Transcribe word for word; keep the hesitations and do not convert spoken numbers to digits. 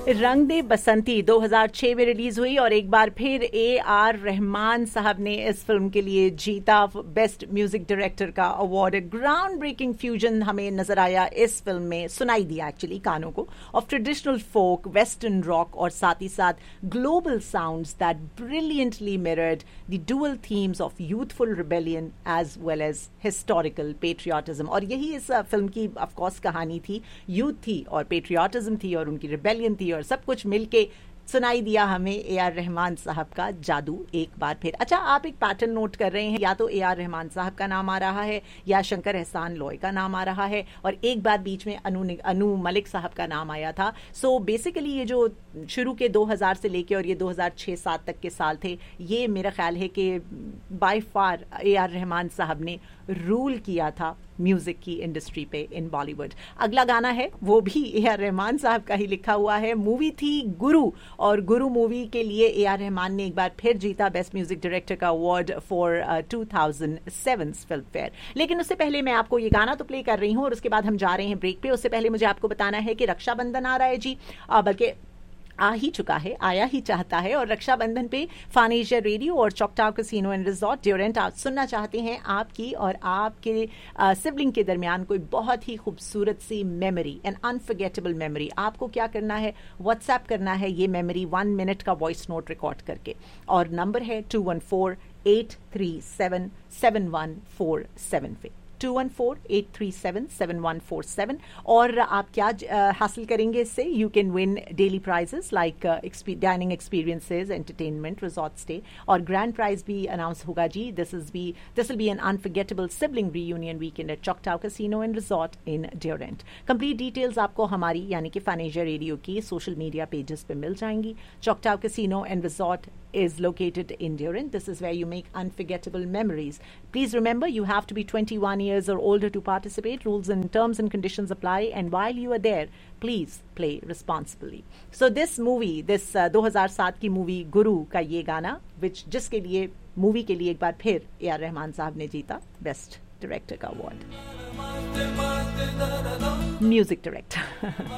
रंग दे बसंती दो हज़ार छह में रिलीज हुई और एक बार फिर ए आर रहमान साहब ने इस फिल्म के लिए जीता बेस्ट म्यूजिक डायरेक्टर का अवार्ड। ग्राउंड ब्रेकिंग फ्यूजन हमें नजर आया इस फिल्म में, सुनाई दिया एक्चुअली कानों को, of traditional folk, western rock और साथ ही साथ global sounds that brilliantly mirrored the dual themes of youthful rebellion as well as historical patriotism. और यही इस फिल्म की ऑफकोर्स कहानी थी, यूथ थी और पेट्रियाटिज्म थी और उनकी रिबेलियन थी और सब कुछ मिलके सुनाई दिया हमें ए आर रहमान साहब का जादू एक बार फिर। अच्छा, आप एक पैटर्न नोट कर रहे हैं, या तो ए आर रहमान साहब का नाम आ रहा है या शंकर एहसान लॉय का नाम आ रहा है और एक बार बीच में अनु अनु मलिक साहब का नाम आया था। सो so बेसिकली ये जो शुरू के दो हज़ार से लेके और ये दो हज़ार छह सात तक के साल थे, ये मेरा ख्याल है कि by far A R Rahman साहब ने रूल किया था म्यूजिक की इंडस्ट्री पे इन बॉलीवुड। अगला गाना है वो भी ए आर रहमान साहब का ही लिखा हुआ है। मूवी थी गुरु और गुरु मूवी के लिए ए आर रहमान ने एक बार फिर जीता बेस्ट म्यूजिक डायरेक्टर का award for two thousand seven film fair. लेकिन उससे पहले मैं आपको ये गाना तो प्ले कर रही हूँ और उसके बाद हम जा रहे हैं ब्रेक पे। उससे पहले मुझे आपको बताना है कि रक्षाबंधन आ रहा है जी, बल्कि आ ही चुका है, आया ही चाहता है। और रक्षाबंधन पे फन एशिया रेडियो और चॉकटाव कैसीनो एंड रिजॉर्ट ड्यूरेंट आप सुनना चाहते हैं आपकी और आपके सिबलिंग के दरमियान कोई बहुत ही खूबसूरत सी मेमोरी, एन अनफॉरगेटेबल मेमोरी। आपको क्या करना है, व्हाट्सएप करना है ये मेमोरी वन मिनट का वॉइस नोट रिकॉर्ड करके, और नंबर है to one four eight three seven seven one four seven पे to one four eight three seven seven one four seven. और आप क्या uh, हासिल करेंगे इससे? You can win daily prices like dining experiences, entertainment, resort stay, और grand prize भी announce होगा जी। This is B this will be N unforgettable sibling reunion weekend at चॉकटाव casino and resort in Durand. Complete details आपको हमारी यानी कि fun Asia radio की social media pages पे मिल जाएंगी। चॉकटाव casino and resort is located in Durant. This is where you make unforgettable memories. Please remember, you have to be twenty-one years or older to participate. Rules and terms and conditions apply. And while you are there, please play responsibly. So this movie, this uh, दो हज़ार सात की movie गुरु का ये गाना, which जिसके लिए movie के लिए एक बार फिर ए आर रहमान साहब ने जीता बेस्ट डायरेक्टर का अवार्ड, म्यूजिक डायरेक्टर।